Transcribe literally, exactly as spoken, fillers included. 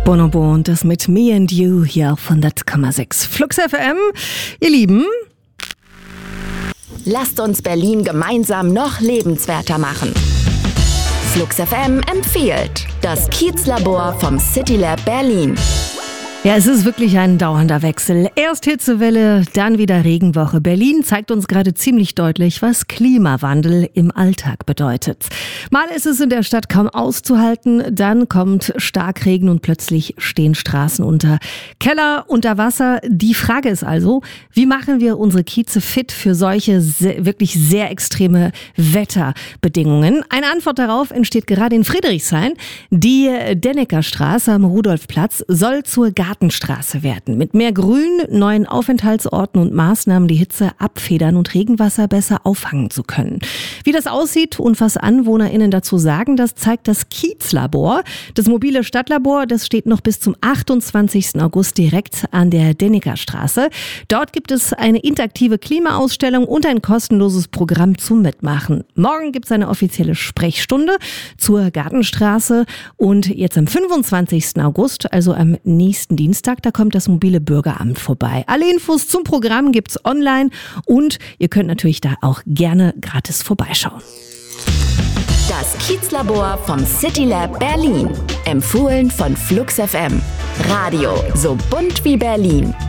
Bonobo und das mit Me and You hier auf hundert Komma sechs Flux F M. Ihr Lieben, lasst uns Berlin gemeinsam noch lebenswerter machen. Flux F M empfiehlt das Kiezlabor vom CityLab Berlin. ja, es ist wirklich ein dauernder Wechsel. Erst Hitzewelle, dann wieder Regenwoche. Berlin zeigt uns gerade ziemlich deutlich, was Klimawandel im Alltag bedeutet. Mal ist es in der Stadt kaum auszuhalten, dann kommt Starkregen und plötzlich stehen Straßen unter Keller unter Wasser. Die Frage ist also, wie machen wir unsere Kieze fit für solche sehr, wirklich sehr extreme Wetterbedingungen? Eine Antwort darauf entsteht gerade in Friedrichshain. Die Denneckerstraße am Rudolfplatz soll zur Gartenstraße werden. Mit mehr Grün, neuen Aufenthaltsorten und Maßnahmen die Hitze abfedern und Regenwasser besser auffangen zu können. Wie das aussieht und was AnwohnerInnen dazu sagen, das zeigt das Kiezlabor. Das mobile Stadtlabor, das steht noch bis zum achtundzwanzigsten August direkt an der Denneckerstraße. Dort gibt es eine interaktive Klimaausstellung und ein kostenloses Programm zum Mitmachen. Morgen gibt es eine offizielle Sprechstunde zur Gartenstraße und jetzt am fünfundzwanzigsten August, also am nächsten Dienstag, da kommt das mobile Bürgeramt vorbei. Alle Infos zum Programm gibt's online und ihr könnt natürlich da auch gerne gratis vorbeischauen. Das Kiezlabor vom CityLab Berlin. Empfohlen von Flux F M. Radio so bunt wie Berlin.